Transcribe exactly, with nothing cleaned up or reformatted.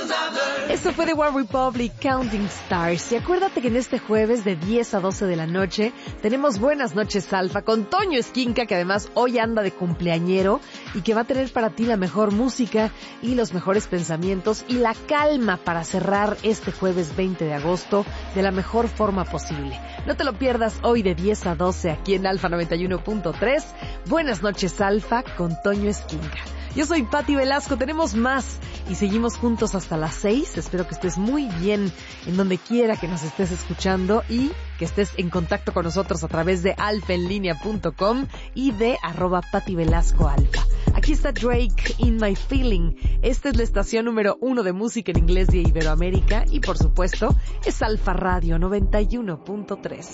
Eso fue de One Republic, Counting Stars. Y acuérdate que en este jueves de diez a doce de la noche tenemos Buenas Noches Alfa con Toño Esquinca, que además hoy anda de cumpleañero y que va a tener para ti la mejor música y los mejores pensamientos y la calma para cerrar este jueves veinte de agosto de la mejor forma posible. No te lo pierdas hoy de diez a doce aquí en Alfa noventa y uno punto tres. Buenas Noches Alfa con Toño Esquinca. Yo soy Pati Velasco, tenemos más y seguimos juntos hasta las seis. Espero que estés muy bien en donde quiera que nos estés escuchando y que estés en contacto con nosotros a través de alfa en línea punto com y de arroba Pati Velasco Alfa. Aquí está Drake, In My Feeling. Esta es la estación número uno de música en inglés de Iberoamérica y por supuesto es Alfa Radio noventa y uno punto tres.